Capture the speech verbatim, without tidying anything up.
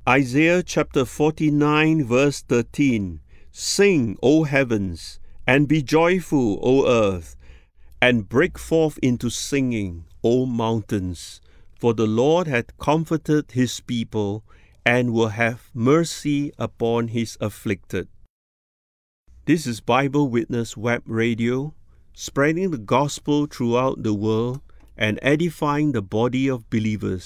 Isaiah chapter forty-nine, verse thirteen. Sing, O heavens, and be joyful, O earth, and break forth into singing, O mountains. For the Lord hath comforted his people, and will have mercy upon his afflicted. This is Bible Witness Web Radio, spreading the gospel throughout the world and edifying the body of believers.